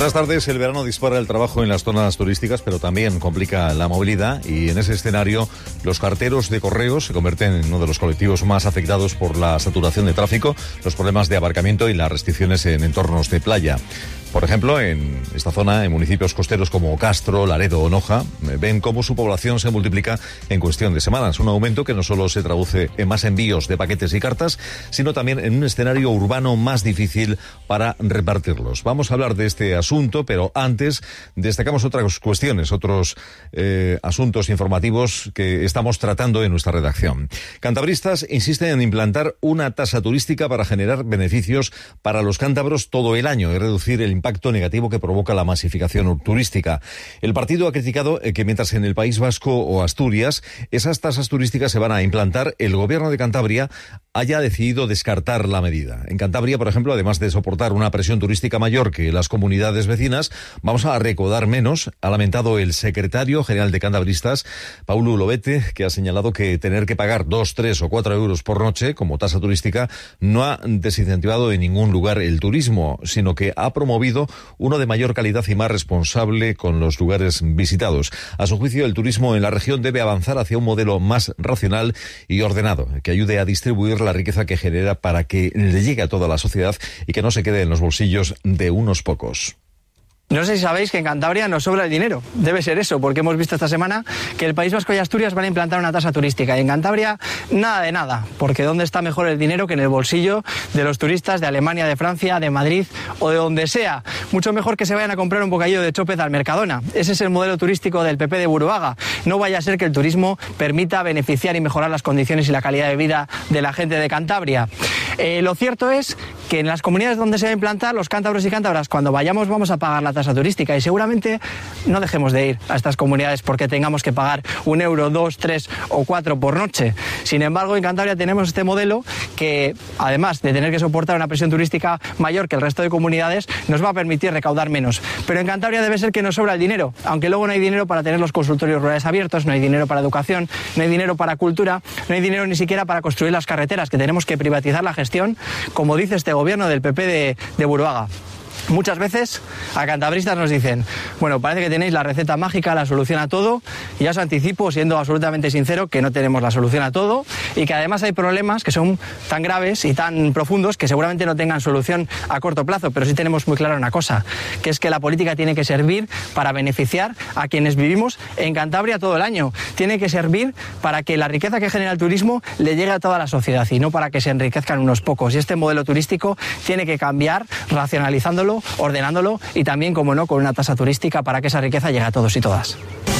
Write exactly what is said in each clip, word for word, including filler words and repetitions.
Buenas tardes. El verano dispara el trabajo en las zonas turísticas, pero también complica la movilidad, y en ese escenario los carteros de correos se convierten en uno de los colectivos más afectados por la saturación de tráfico, los problemas de aparcamiento y las restricciones en entornos de playa. Por ejemplo, en esta zona, en municipios costeros como Castro, Laredo o Noja, ven cómo su población se multiplica en cuestión de semanas. Un aumento que no solo se traduce en más envíos de paquetes y cartas, sino también en un escenario urbano más difícil para repartirlos. Vamos a hablar de este asunto, pero antes destacamos otras cuestiones, otros eh, asuntos informativos que estamos tratando en nuestra redacción. Cantabristas insisten en implantar una tasa turística para generar beneficios para los cántabros todo el año y reducir el impacto negativo que provoca la masificación turística. El partido ha criticado que mientras en el País Vasco o Asturias esas tasas turísticas se van a implantar, el gobierno de Cantabria haya decidido descartar la medida. En Cantabria, por ejemplo, además de soportar una presión turística mayor que las comunidades vecinas, vamos a recaudar menos, ha lamentado el secretario general de Cantabristas, Paulo Lobete, que ha señalado que tener que pagar dos, tres o cuatro euros por noche como tasa turística no ha desincentivado en ningún lugar el turismo, sino que ha promovido uno de mayor calidad y más responsable con los lugares visitados. A su juicio, el turismo en la región debe avanzar hacia un modelo más racional y ordenado, que ayude a distribuir la riqueza que genera para que le llegue a toda la sociedad y que no se quede en los bolsillos de unos pocos. No sé si sabéis que en Cantabria nos sobra el dinero. Debe ser eso, porque hemos visto esta semana que el País Vasco y Asturias van a implantar una tasa turística. Y en Cantabria, nada de nada, porque ¿dónde está mejor el dinero que en el bolsillo de los turistas de Alemania, de Francia, de Madrid o de donde sea? Mucho mejor que se vayan a comprar un bocadillo de chópez al Mercadona. Ese es el modelo turístico del P P de Buruaga. No vaya a ser que el turismo permita beneficiar y mejorar las condiciones y la calidad de vida de la gente de Cantabria. Eh, lo cierto es que en las comunidades donde se va a implantar, los cántabros y cántabras, cuando vayamos vamos a pagar la tasa turística, y seguramente no dejemos de ir a estas comunidades porque tengamos que pagar un euro, dos, tres o cuatro por noche. Sin embargo, en Cantabria tenemos este modelo que, además de tener que soportar una presión turística mayor que el resto de comunidades, nos va a permitir recaudar menos. Pero en Cantabria debe ser que nos sobra el dinero, aunque luego no hay dinero para tener los consultorios rurales abiertos, no hay dinero para educación, no hay dinero para cultura, no hay dinero ni siquiera para construir las carreteras, que tenemos que privatizar la gestión, como dice este gobierno del P P de, de Buruaga. Muchas veces a cantabristas nos dicen, bueno, parece que tenéis la receta mágica, la solución a todo, y ya os anticipo, siendo absolutamente sincero, que no tenemos la solución a todo y que además hay problemas que son tan graves y tan profundos que seguramente no tengan solución a corto plazo, pero sí tenemos muy clara una cosa, que es que la política tiene que servir para beneficiar a quienes vivimos en Cantabria todo el año. Tiene que servir para que la riqueza que genera el turismo le llegue a toda la sociedad y no para que se enriquezcan unos pocos. Y este modelo turístico tiene que cambiar racionalizándolo, ordenándolo y también, como no, con una tasa turística para que esa riqueza llegue a todos y todas.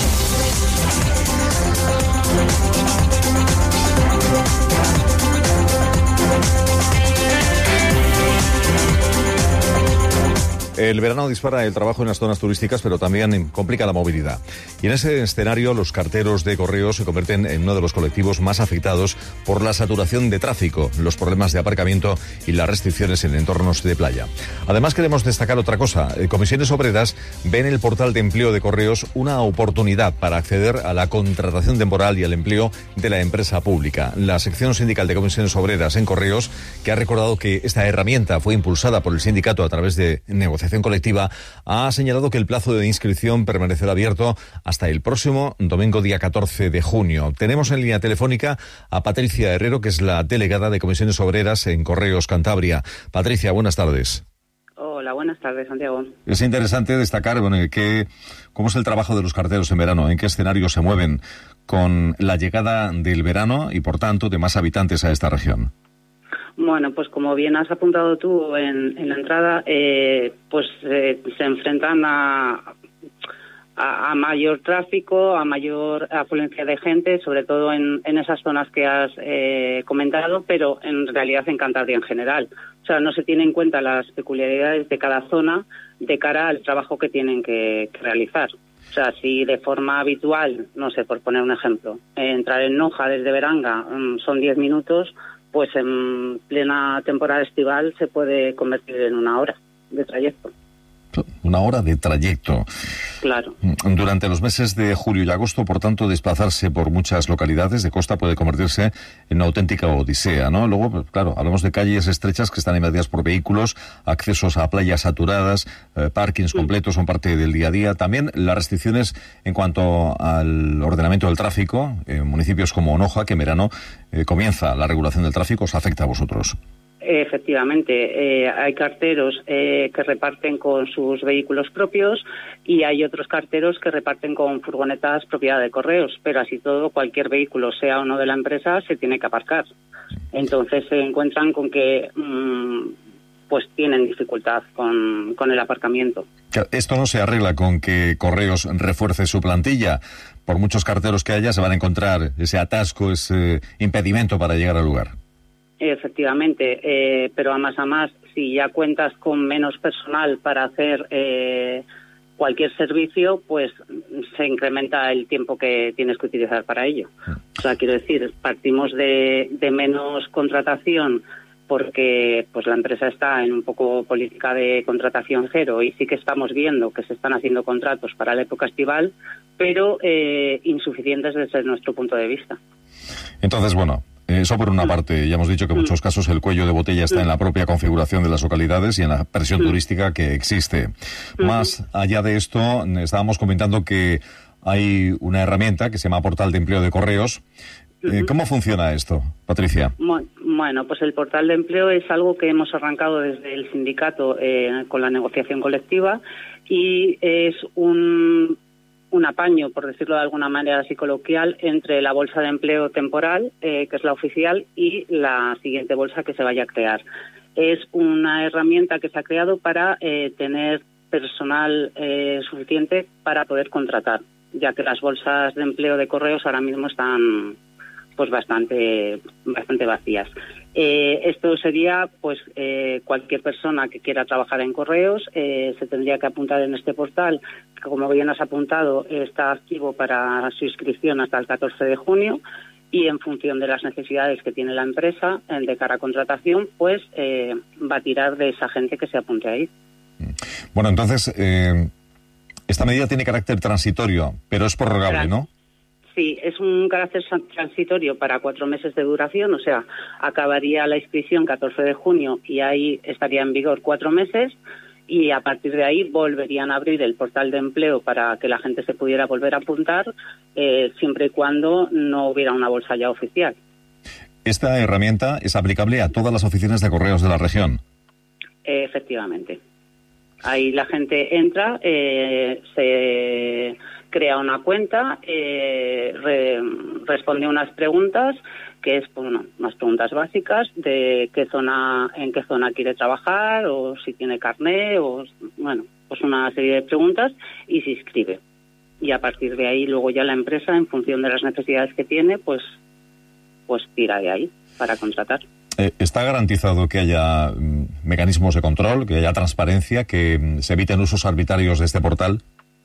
El verano dispara el trabajo en las zonas turísticas, pero también complica la movilidad. Y en ese escenario, los carteros de correos se convierten en uno de los colectivos más afectados por la saturación de tráfico, los problemas de aparcamiento y las restricciones en entornos de playa. Además, queremos destacar otra cosa. Comisiones Obreras ven el portal de empleo de correos una oportunidad para acceder a la contratación temporal y al empleo de la empresa pública. La sección sindical de Comisiones Obreras en Correos, que ha recordado que esta herramienta fue impulsada por el sindicato a través de negociaciones colectiva, ha señalado que el plazo de inscripción permanecerá abierto hasta el próximo domingo, día catorce de junio. Tenemos en línea telefónica a Patricia Herrero, que es la delegada de Comisiones Obreras en Correos Cantabria. Patricia, buenas tardes. Hola, buenas tardes, Santiago. Es interesante destacar, bueno, que, cómo es el trabajo de los carteros en verano, en qué escenario se mueven con la llegada del verano y, por tanto, de más habitantes a esta región. Bueno, pues como bien has apuntado tú en, en la entrada, eh, pues eh, se enfrentan a, a, a mayor tráfico, a mayor afluencia de gente, sobre todo en, en esas zonas que has eh, comentado, pero en realidad en Cantabria en general. O sea, no se tienen en cuenta las peculiaridades de cada zona de cara al trabajo que tienen que, que realizar. O sea, si de forma habitual, no sé, por poner un ejemplo, eh, entrar en Noja desde Beranga um, son diez minutos, pues en plena temporada estival se puede convertir en una hora de trayecto. una hora de trayecto. Claro. Durante los meses de julio y agosto, por tanto, desplazarse por muchas localidades de costa puede convertirse en una auténtica odisea, ¿no? Luego, pues, claro, hablamos de calles estrechas que están invadidas por vehículos, accesos a playas saturadas, eh, parkings sí. completos son parte del día a día. También las restricciones en cuanto al ordenamiento del tráfico, en municipios como Onoja, que en verano eh, comienza la regulación del tráfico, ¿os afecta a vosotros? Efectivamente, eh, hay carteros eh, que reparten con sus vehículos propios y hay otros carteros que reparten con furgonetas propiedad de Correos, pero así todo, cualquier vehículo, sea o no de la empresa, se tiene que aparcar. Entonces se encuentran con que mmm, pues tienen dificultad con, con el aparcamiento. Esto no se arregla con que Correos refuerce su plantilla. Por muchos carteros que haya, se van a encontrar ese atasco, ese impedimento para llegar al lugar. Efectivamente, eh, pero a más a más, si ya cuentas con menos personal para hacer eh, cualquier servicio, pues se incrementa el tiempo que tienes que utilizar para ello. O sea, quiero decir, partimos de, de menos contratación porque pues la empresa está en un poco política de contratación cero y sí que estamos viendo que se están haciendo contratos para la época estival, pero eh, insuficientes desde nuestro punto de vista. Entonces, bueno, eso por una parte. Ya hemos dicho que en muchos casos el cuello de botella está en la propia configuración de las localidades y en la presión turística que existe. Más allá de esto, estábamos comentando que hay una herramienta que se llama Portal de Empleo de Correos. Eh, ¿Cómo funciona esto, Patricia? Bueno, pues el portal de empleo es algo que hemos arrancado desde el sindicato eh, con la negociación colectiva y es un... un apaño, por decirlo de alguna manera así coloquial, entre la bolsa de empleo temporal, eh, que es la oficial, y la siguiente bolsa que se vaya a crear. Es una herramienta que se ha creado para eh, tener personal eh, suficiente para poder contratar, ya que las bolsas de empleo de Correos ahora mismo están pues bastante bastante vacías. Eh, esto sería, pues, eh, cualquier persona que quiera trabajar en Correos eh, se tendría que apuntar en este portal, que como bien has apuntado, está activo para su inscripción hasta el catorce de junio y en función de las necesidades que tiene la empresa eh, de cara a contratación, pues eh, va a tirar de esa gente que se apunte ahí. Bueno, entonces, eh, esta medida tiene carácter transitorio, pero es prorrogable, ¿no? Sí, es un carácter transitorio para cuatro meses de duración, o sea, acabaría la inscripción catorce de junio y ahí estaría en vigor cuatro meses y a partir de ahí volverían a abrir el portal de empleo para que la gente se pudiera volver a apuntar eh, siempre y cuando no hubiera una bolsa ya oficial. ¿Esta herramienta es aplicable a todas las oficinas de Correos de la región? Eh, efectivamente. Ahí la gente entra, eh, se crea una cuenta, eh, re, responde unas preguntas, que es bueno, unas preguntas básicas de qué zona, en qué zona quiere trabajar, o si tiene carné, o bueno, pues una serie de preguntas, y se inscribe. Y a partir de ahí luego ya la empresa, en función de las necesidades que tiene, pues, pues tira de ahí para contratar. ¿Está garantizado que haya mecanismos de control, que haya transparencia, que se eviten usos arbitrarios de este portal?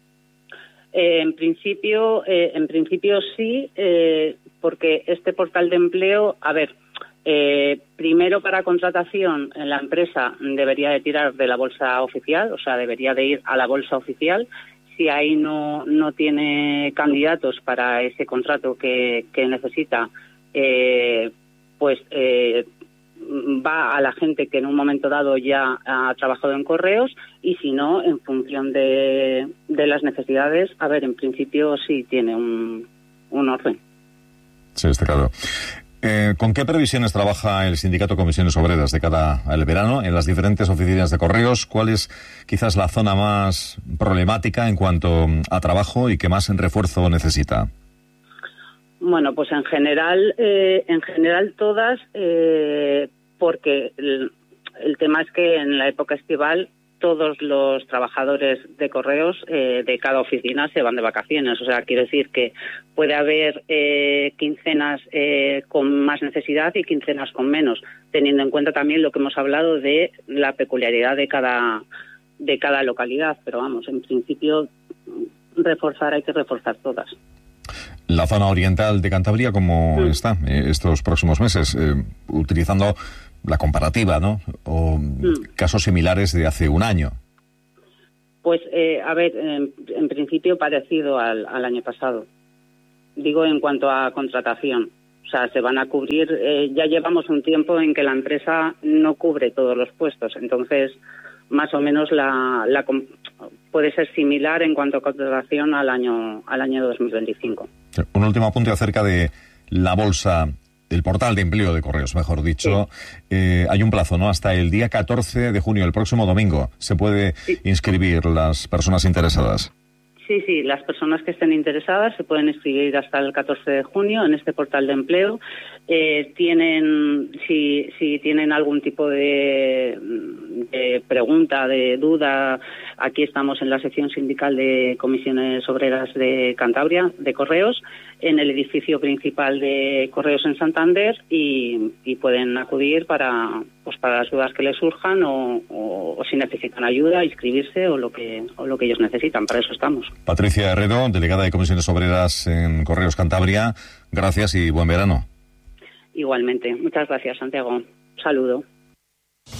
Eh, en principio, eh, en principio sí, eh, porque este portal de empleo, a ver, eh, primero para contratación la empresa debería de tirar de la bolsa oficial, o sea, debería de ir a la bolsa oficial. Si ahí no no tiene candidatos para ese contrato que, que necesita, eh, pues eh, va a la gente que en un momento dado ya ha trabajado en Correos y si no, en función de, de las necesidades, a ver, en principio sí tiene un, un orden. Sí, está claro. Eh, ¿Con qué previsiones trabaja el Sindicato Comisiones Obreras de cara al verano en las diferentes oficinas de Correos? ¿Cuál es quizás la zona más problemática en cuanto a trabajo y que más refuerzo necesita? Bueno, pues en general, eh, en general todas, eh, porque el, el tema es que en la época estival todos los trabajadores de Correos eh, de cada oficina se van de vacaciones. O sea, quiero decir que puede haber eh, quincenas eh, con más necesidad y quincenas con menos, teniendo en cuenta también lo que hemos hablado de la peculiaridad de cada de cada localidad. Pero vamos, en principio reforzar hay que reforzar todas. La zona oriental de Cantabria, ¿cómo mm. está eh, estos próximos meses? Eh, utilizando la comparativa, ¿no? O mm. casos similares de hace un año. Pues, eh, a ver, en, en principio parecido al, al año pasado. Digo en cuanto a contratación. O sea, se van a cubrir, eh, ya llevamos un tiempo en que la empresa no cubre todos los puestos, entonces más o menos la, la puede ser similar en cuanto a contratación al año al año dos mil veinticinco. Un último apunte acerca de la bolsa, el portal de empleo de Correos, mejor dicho. Sí. Eh, hay un plazo, ¿no? Hasta el día catorce de junio, el próximo domingo, se puede sí. inscribir las personas interesadas. Sí, sí, las personas que estén interesadas se pueden inscribir hasta el catorce de junio en este portal de empleo. Eh, tienen, si, si tienen algún tipo de, de pregunta, de duda, aquí estamos en la sección sindical de Comisiones Obreras de Cantabria, de Correos, en el edificio principal de Correos en Santander y, y pueden acudir para, pues para las dudas que les surjan o, o, o si necesitan ayuda, inscribirse o lo que o lo que ellos necesitan. Para eso estamos. Patricia Herrero, delegada de Comisiones Obreras en Correos Cantabria, gracias y buen verano. Igualmente. Muchas gracias, Santiago. Un saludo.